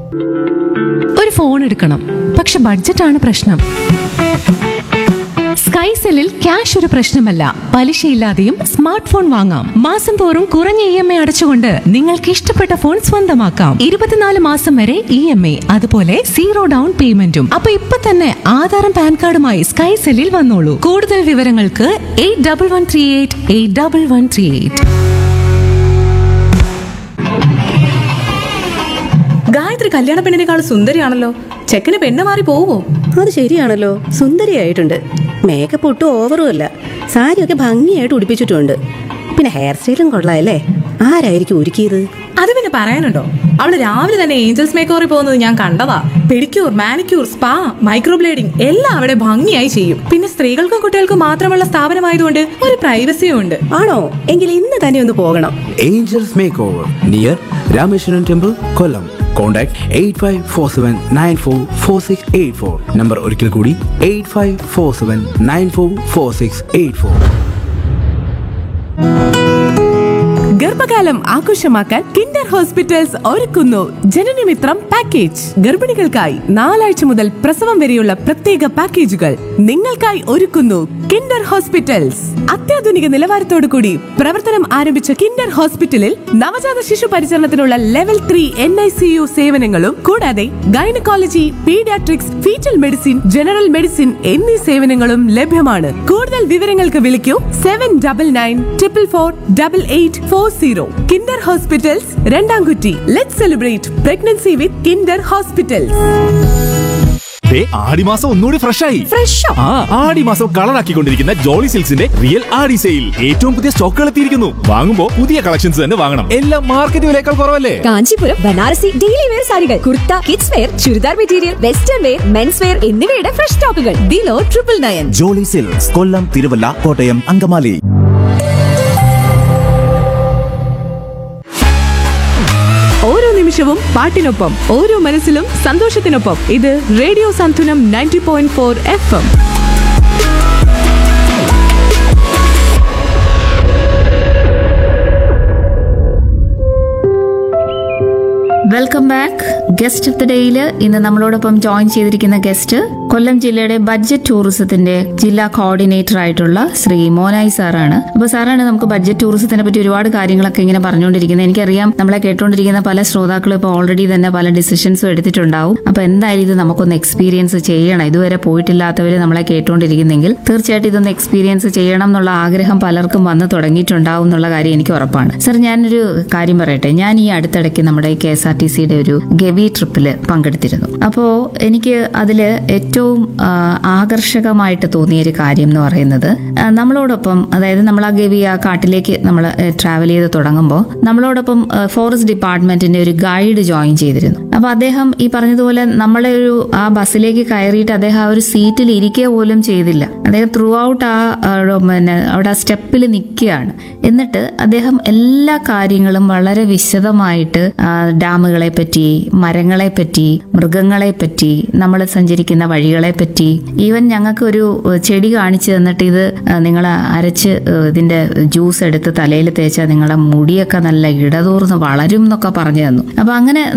ഒരു ഫോൺ എടുക്കണം, പക്ഷെ ബഡ്ജറ്റാണ് പ്രശ്നം. സ്കൈസെല്ലിൽ ക്യാഷ് ഒരു പ്രശ്നമല്ല. പലിശയില്ലാതെയും സ്മാർട്ട് ഫോൺ വാങ്ങാം. മാസം തോറും കുറഞ്ഞ EMI അടച്ചുകൊണ്ട് നിങ്ങൾക്ക് ഇഷ്ടപ്പെട്ട ഫോൺ സ്വന്തമാക്കാം. 24 മാസം വരെ EMI, അതുപോലെ 0 ഡൗൺ പേയ്മെന്റും. അപ്പൊ ഇപ്പൊ തന്നെ ആധാറും പാൻ കാർഡുമായി സ്കൈസെല്ലിൽ വന്നോളൂ. കൂടുതൽ വിവരങ്ങൾക്ക് 8138 8138. ഗായത്രി കല്യാണ പെണ്ണിനേക്കാൾ സുന്ദരിയാണല്ലോ. ചെക്കന് പെണ്ണ് മാറി പോവോ? അത് ശരിയാണല്ലോ, സുന്ദരിയായിട്ടുണ്ട്. മേക്കപ്പ് ഒട്ടും ഓവറും അല്ല. സാരിയൊക്കെ ഭംഗിയായിട്ട് ഉടുപ്പിച്ചിട്ടുണ്ട്. പിന്നെ ഹെയർ സ്റ്റൈലും കൊള്ളാമല്ലേ. ആരായിരിക്കും ഒരുക്കിയത്? അത് പിന്നെ പറയാനുണ്ടോ, അവള് രാവിലെ തന്നെ ഏഞ്ചൽസ് മേക്കോറിൽ പോകുന്നത് ഞാൻ കണ്ടതാ. പെഡിക്യൂർ, മാനിക്യൂർ, സ്പാ, മൈക്രോബ്ലേഡിംഗ് എല്ലാം അവിടെ ഭംഗിയായി ചെയ്യും. പിന്നെ സ്ത്രീകൾക്കും കുട്ടികൾക്കും മാത്രമുള്ള സ്ഥാപനമായതുകൊണ്ട് ഒരു പ്രൈവസിയും ഉണ്ട്. ആണോ? എങ്കിൽ ഇന്ന് തന്നെ ഒന്ന് പോകണം. Angeles makeover near Rameswaram temple, കൊല്ലം. Contact 8547944684. നമ്പർ ഒരിക്കൽ കൂടി 8547944684. ഗർഭകാലം ആഘോഷമാക്കാൻ കിൻഡർ ഹോസ്പിറ്റൽസ് ഒരുക്കുന്നു ജനനമിത്രം പാക്കേജ്. ഗർഭിണികൾക്കായി 4 ആഴ്ച മുതൽ പ്രസവം വരെയുള്ള പ്രത്യേക പാക്കേജുകൾ നിങ്ങൾക്കായി ഒരുക്കുന്നു കിൻഡർ ഹോസ്പിറ്റൽസ്. അത്യാധുനിക നിലവാരത്തോടു കൂടി പ്രവർത്തനം ആരംഭിച്ച കിൻഡർ ഹോസ്പിറ്റലിൽ നവജാത ശിശു പരിചരണത്തിനുള്ള ലെവൽ 3 NICU സേവനങ്ങളും കൂടാതെ gynaecology, paediatrics, fetal medicine, general medicine എന്നീ സേവനങ്ങളും ലഭ്യമാണ്. കൂടുതൽ വിവരങ്ങൾക്ക് വിളിക്കൂ 7994448840. Kinder hospitals, രണ്ടാംകുറ്റി. Let's celebrate pregnancy with Kinder hospitals. ആടിമാസം ഒന്നുകൂടി ഫ്രഷായി. ആടിമാസം കളറാക്കിക്കൊണ്ടിരിക്കുന്ന ജോളി സിൽക്സിന്റെ റിയൽ ആടി സെയിൽ. ഏറ്റവും പുതിയ സ്റ്റോക്കുകൾ എത്തിയിരിക്കുന്നു. വാങ്ങുമ്പോൾ പുതിയ കളക്ഷൻസ് തന്നെ വാങ്ങണം. എല്ലാം മാർക്കറ്റ് വിലയേക്കാൾ കുറവല്ലേ? കാഞ്ചീപുരം ബനാറസി ഡെയിലി വെയർ സാരികൾ, kurta, kids wear, churidar material, western wear, men's wear എന്നിവയുടെ ഫ്രഷ് സ്റ്റോക്കുകൾ ബിലോ 999. ജോളി സിൽക്സ്, കൊല്ലം, തിരുവല്ല, കോട്ടയം, അങ്കമാലി. ഓരോ നിമിഷവും പാട്ടിനൊപ്പം, ഓരോ മനസ്സിലും സന്തോഷത്തിനൊപ്പം. ഇത് radio Santhwanam 90.4 FM. Welcome back. Guest of the ഡേയിൽ ഇന്ന് നമ്മളോടൊപ്പം ജോയിൻ ചെയ്തിരിക്കുന്ന ഗസ്റ്റ് കൊല്ലം ജില്ലയുടെ ബഡ്ജറ്റ് ടൂറിസത്തിന്റെ ജില്ലാ കോർഡിനേറ്റർ ആയിട്ടുള്ള ശ്രീ മോനായി സാറാണ്. അപ്പൊ സാറാണ് നമുക്ക് ബഡ്ജറ്റ് ടൂറിസത്തിനെ പറ്റി ഒരുപാട് കാര്യങ്ങളൊക്കെ ഇങ്ങനെ പറഞ്ഞുകൊണ്ടിരിക്കുന്നത്. എനിക്കറിയാം നമ്മളെ കേട്ടുകൊണ്ടിരിക്കുന്ന പല ശ്രോതാക്കളും ഇപ്പോൾ ഓൾറെഡി തന്നെ പല ഡിസിഷൻസും എടുത്തിട്ടുണ്ടാവും. അപ്പൊ എന്തായാലും ഇത് നമുക്കൊന്ന് എക്സ്പീരിയൻസ് ചെയ്യണം. ഇതുവരെ പോയിട്ടില്ലാത്തവര് നമ്മളെ കേട്ടുകൊണ്ടിരിക്കുന്നെങ്കിൽ തീർച്ചയായിട്ടും ഇതൊന്ന് എക്സ്പീരിയൻസ് ചെയ്യണം എന്നുള്ള ആഗ്രഹം പലർക്കും വന്ന് തുടങ്ങിയിട്ടുണ്ടാവും എന്നുള്ള കാര്യം എനിക്ക് ഉറപ്പാണ്. സാർ, ഞാനൊരു കാര്യം പറയട്ടെ. ഞാൻ ഈ അടുത്തിടയ്ക്ക് നമ്മുടെ KSRTCയുടെ ഒരു ഗവി ട്രിപ്പില് പങ്കെടുത്തിരുന്നു. അപ്പോൾ എനിക്ക് അതില് ഏറ്റവും ആകർഷകമായിട്ട് തോന്നിയൊരു കാര്യം എന്ന് പറയുന്നത്, നമ്മളോടൊപ്പം, അതായത് നമ്മൾ ആ ഗവി ആ കാട്ടിലേക്ക് നമ്മൾ ട്രാവൽ ചെയ്ത് തുടങ്ങുമ്പോൾ നമ്മളോടൊപ്പം ഫോറസ്റ്റ് ഡിപ്പാർട്ട്മെന്റിന്റെ ഒരു ഗൈഡ് ജോയിൻ ചെയ്തിരുന്നു. അപ്പൊ അദ്ദേഹം ഈ പറഞ്ഞതുപോലെ നമ്മളെ ആ ബസ്സിലേക്ക് കയറിയിട്ട് അദ്ദേഹം ആ ഒരു സീറ്റിൽ ഇരിക്കുക പോലും ചെയ്തില്ല. അദ്ദേഹം ത്രൂ ഔട്ട് അവിടെ ആ സ്റ്റെപ്പിൽ നിൽക്കുകയാണ്. എന്നിട്ട് അദ്ദേഹം എല്ലാ കാര്യങ്ങളും വളരെ വിശദമായിട്ട് ഡാമുകളെ പറ്റി, മരങ്ങളെ പറ്റി, മൃഗങ്ങളെ പറ്റി, നമ്മൾ സഞ്ചരിക്കുന്ന വഴികളെ പറ്റി, ഈവൻ ഞങ്ങൾക്ക് ഒരു ചെടി കാണിച്ചു തന്നിട്ട് ഇത് നിങ്ങൾ അരച്ച് ഇതിന്റെ ജ്യൂസ് എടുത്ത് തലയിൽ തേച്ചാൽ നിങ്ങളുടെ മുടിയൊക്കെ നല്ല ഇടതൂർന്ന് വളരും എന്നൊക്കെ പറഞ്ഞു തന്നു. അപ്പൊ അങ്ങനെ